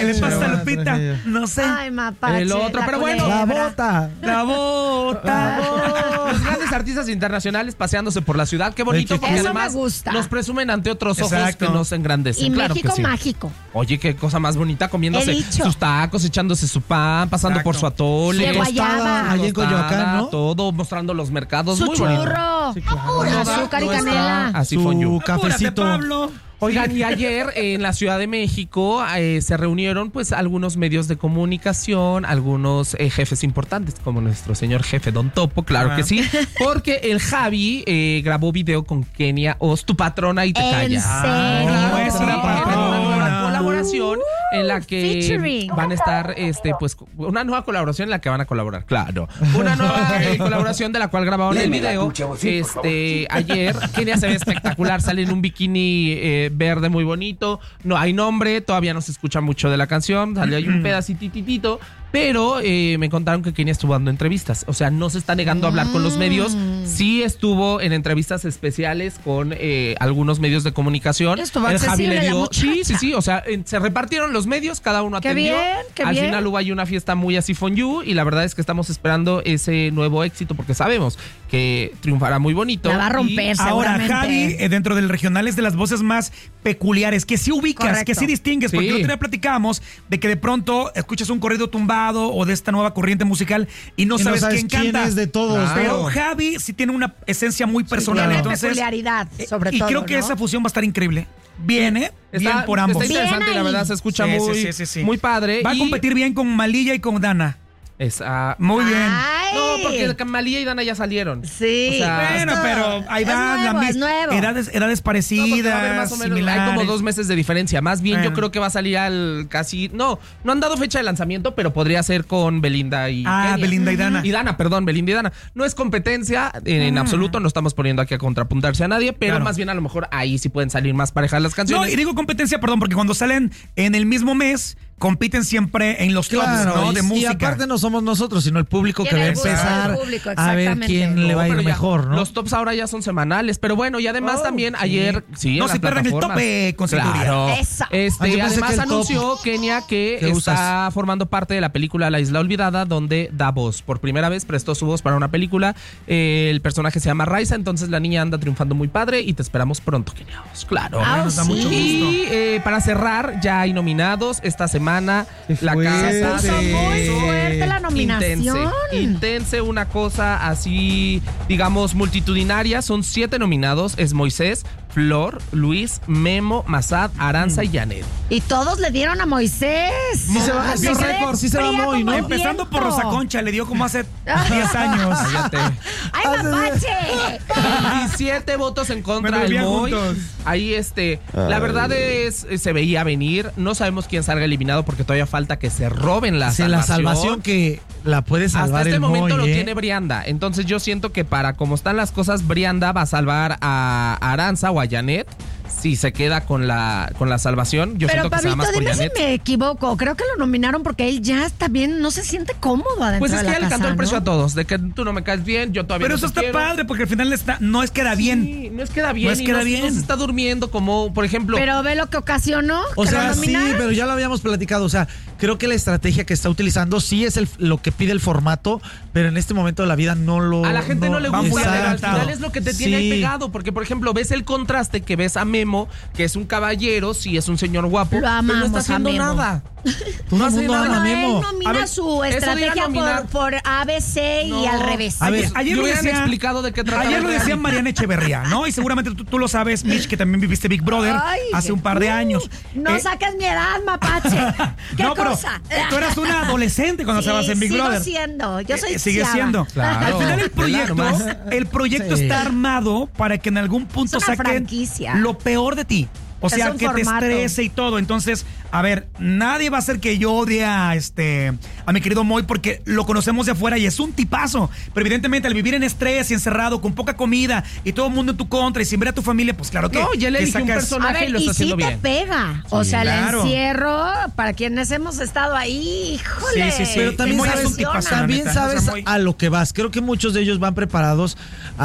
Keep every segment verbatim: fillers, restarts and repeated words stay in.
le pasa a Lupita? tragedia. No sé. Ay, mapache. El otro, la pero bueno. culebra. La bota. La bota. Los grandes artistas internacionales paseándose por la ciudad. Qué bonito, Oye, qué porque cool. Eso además me gusta. nos presumen ante otros ojos Exacto. que nos engrandecen. Y claro México que sí. mágico. Oye, qué cosa más bonita, He comiéndose dicho. sus tacos, echándose su pan, pasando Exacto. por su atole. De guayaba. Allí en tostada, Coyoacán, ¿no? Todo, mostrando los mercados. Su Muy bonito. churro. Sí, claro. Con Toda azúcar y nuestra- canela. Así Su fondue. cafecito. Apúrate, Pablo. Oigan, y ayer en la Ciudad de México eh, se reunieron pues algunos medios de comunicación, algunos eh, jefes importantes, como nuestro señor jefe Don Topo, claro Ajá. que sí, porque el Javi eh, grabó video con Kenia Oz, tu patrona y te ¿En callas. serio? nuestra Sí, patrona. una nueva colaboración en la que featuring. van a estar, este, pues, una nueva colaboración en la que van a colaborar, claro. Una nueva eh, colaboración de la cual grabaron el video. Este, ayer, Kenia se ve espectacular, sale en un bikini eh, verde muy bonito. No hay nombre, todavía no se escucha mucho de la canción, salió ahí un pedacititito. Pero eh, me contaron que Kenia estuvo dando entrevistas. O sea, no se está negando a hablar con los medios. Sí estuvo en entrevistas especiales con eh, algunos medios de comunicación. Estuvo El Javi accesible le la dio. muchacha. Sí, sí, sí. O sea, en- se repartieron los medios, cada uno Qué atendió. bien, qué Al bien. final hubo ahí una fiesta muy así for you. Y la verdad es que estamos esperando ese nuevo éxito porque sabemos que triunfará muy bonito. La va a Y- romper. Ahora, seguramente. Javi, eh, dentro del regional es de las voces más peculiares, que sí ubicas, Correcto. que sí distingues, porque Sí. el otro día platicábamos de que de pronto escuchas un corrido tumbado o de esta nueva corriente musical y no Y no sabes, sabes quién, quién canta. es de todos. Claro. Pero Javi sí tiene una esencia muy personal, claro. Tiene entonces peculiaridad, eh, sobre y todo, creo que ¿no? esa fusión va a estar increíble. Viene Está, bien por ambos. está interesante, Bien la ahí. verdad se escucha Sí, sí, muy, sí, sí, sí. muy padre. Va a y competir bien con Malilla y con Dana. es, ah, Muy bien. Ay. no, porque Malía y Dana ya salieron. Sí. O sea, Bueno, Esto pero ahí es van nuevo, la es misma. nuevo. Edades, edades No, porque va a haber parecidas, más o menos, similares. hay como dos meses de diferencia. Más bien, Bueno. yo creo que va a salir al casi. No, no han dado fecha de lanzamiento, pero podría ser con Belinda y. Ah, Kenia. Belinda y Dana. Y Dana, perdón, Belinda y Dana. No es competencia en, en absoluto, no estamos poniendo aquí a contrapuntarse a nadie, pero Claro. más bien a lo mejor ahí sí pueden salir más parejas las No, canciones. y digo competencia, perdón, porque cuando salen en el mismo mes, compiten siempre en los tops, Claro, ¿no? y, De y música. aparte no somos nosotros, sino el público que va a Tiene el gusto empezar del público, a ver exactamente. quién le va a ir pero ya, mejor, ¿no? Los tops ahora ya son semanales, pero bueno, y además Oh, también sí. ayer. Sí, No en se las pierdan el top, plataformas. eh, con seguridad. Claro. Eso. Ah, yo Este, pensé además que el top anunció Kenia que que está usas. formando parte de la película La Isla Olvidada, donde da voz. Por primera vez prestó su voz para una película. Eh, el personaje se llama Raiza, entonces la niña anda triunfando muy padre y te esperamos pronto, Kenia. Claro. Ah, Nos da sí. mucho gusto. Y eh, para cerrar, ya hay nominados esta semana. Qué La fuerte. casa Se puso muy de- fuerte la nominación. Intense, intense, una cosa así, digamos, multitudinaria. Son siete nominados. Es Moisés, Flor, Luis, Memo, Mazad, Aranza y Janet. Y todos le dieron a Moisés. Sí se va, Así sí se se- ve sí se va fría muy, como ¿no? el Empezando por viento. Rosa Concha, le dio como hace diez años. Cállate. ¡Ay, mapache! veintisiete votos en contra Me del vivían Moy. juntos. Ahí este, la verdad es se veía venir. No sabemos quién salga eliminado porque todavía falta que se roben la Sí, salvación. la salvación que la puede salvar Hasta este el momento Moy, lo ¿eh? tiene Brianda. Entonces yo siento que para como están las cosas, Brianda va a salvar a Aranza o a Janet. Si se queda con la, con la salvación, yo Pero siento que se va Pablito, más por dime si Janet. me equivoco. Creo que lo nominaron porque él ya está bien, no se siente cómodo adentro Pues es de que la ya le casa, cantó el precio ¿no? a todos. De que tú no me caes bien, yo todavía Pero no eso te está quiero. padre, porque al final está, no es queda bien. Sí, no es queda bien. No es y queda no, bien. no se está durmiendo como, por ejemplo... Pero ve lo que ocasionó. O que sea, lo sí, nominaron. pero ya lo habíamos platicado. O sea, creo que la estrategia que está utilizando sí es el, lo que pide el formato, pero en este momento de la vida no lo. A la gente no, le va gusta, muy pero al adelantado. final es lo que te tiene ahí Sí. pegado. Porque, por ejemplo, ves el contraste que ves a Memo, que es un caballero, sí es un señor guapo, Lo pero no amamos está haciendo a Memo. nada. Todo No el hace mundo nada. ama a Pero Memo. él nomina A ver, su eso de ir a estrategia nominar- por, por A B C y No. al revés. A ver, Ayer, ayer Yo lo hubieran decía, explicado de qué trataba ayer el lo decía reality. Mariana Echeverría, ¿no? Y seguramente tú, tú lo sabes, Mitch, que también viviste Big Brother Ay, hace un par de uh, años. No Eh, saques mi edad, mapache. ¿Qué no, pero cosa? tú eras una adolescente cuando Sí, estabas en Big sigo Brother. siendo. Yo soy Eh, sigue chava. siendo. Claro. Al final el Claro, proyecto, más. el proyecto Sí. está armado para que en algún punto Es una saquen franquicia. lo peor de ti. O Es sea, un que te formato. estrese y todo. Entonces, a ver, nadie va a hacer que yo odie a, este, a mi querido Moy porque lo conocemos de afuera y es un tipazo. Pero evidentemente al vivir en estrés y encerrado, con poca comida y todo el mundo en tu contra y sin ver a tu familia, pues claro que No, ya le que eligió un sacas- personaje. A ver, y lo está y sí haciendo te bien. pega. O Sí, sea, claro. el encierro, para quienes hemos estado ahí, híjole. Sí, sí, sí. Pero Y también Moy es sabes, un tipazo, la también neta, sabes o sea, Moy- a lo que vas. Creo que muchos de ellos van preparados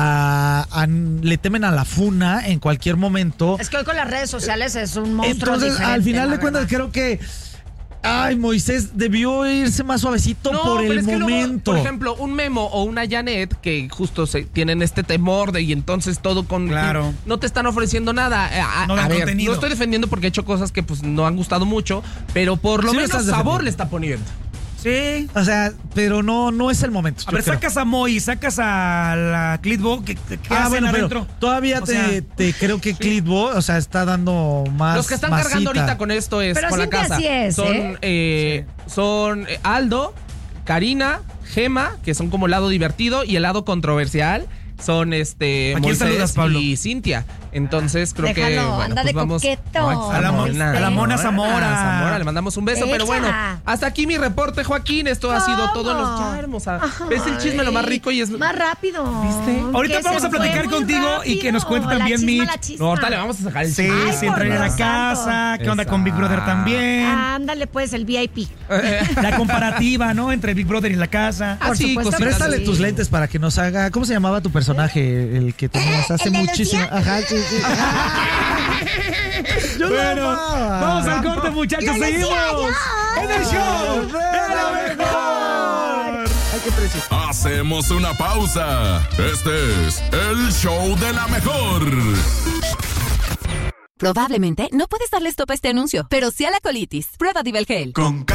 a, a- le temen a la funa en cualquier momento. Es que hoy con las redes sociales es un monstruo Entonces, diferente, al final la de cuentas, verdad. creo que Ay, Moisés debió irse más suavecito No, por pero el es que luego, momento. por ejemplo, un Memo o una Janet que justo se, tienen este temor de y entonces todo con... Claro. No te están ofreciendo nada. A, No a dan ver, contenido. no estoy defendiendo porque he hecho cosas que pues no han gustado mucho, pero por lo Sí lo menos estás sabor defendiendo. le está poniendo. Sí. O sea, pero no, no es el momento. A yo ver, creo. sacas a Moy, sacas a la Clitbo, ¿qué, qué Ah, hacen bueno, pero adentro? todavía O te, sea, te creo que Clitbo, o sea, está dando más. Los que están masita. cargando ahorita con esto es Pero con la siempre casa. así es, son ¿eh? eh, son eh, Aldo, Karina, Gema, que son como el lado divertido, y el lado controversial son este ¿A quién Moisés saludas, Pablo? y Cintia. Entonces creo que Déjalo, bueno, anda pues de vamos coqueto. A la Mona- a la Mona Zamora. Zamora, le mandamos un beso, pero Echa. bueno, hasta aquí mi reporte, Joaquín. Esto ha sido todo en los ya, hermosa. Es el chisme lo más rico y es Más rápido. ¿Viste? Ahorita Que vamos se a platicar fue muy contigo y que nos cuente rápido. también La chisma, Mitch. la chisma. No, ahorita le vamos a sacar el Sí, chisme. Ay, si por entran en la Dios casa, santo. qué onda con Big Brother también. Ándale, pues, el V I P. La comparativa, ¿no? Entre Big Brother y la casa. Ah, Por sí, supuesto cositas que Préstale sí. tus lentes para que nos haga. ¿Cómo se llamaba tu personaje? El que tenías hace ¿El de muchísimo. Lucía? Ajá, sí, sí. Yo lo Bueno, amaba. vamos al corte, muchachos. ¡La Lucía, Seguimos adiós! en el show de la mejor. Ay, qué precio. Hacemos una pausa. Este es el show de la mejor. Probablemente no puedes darle stop a este anuncio, pero sí a la colitis. Prueba Divelgel. Con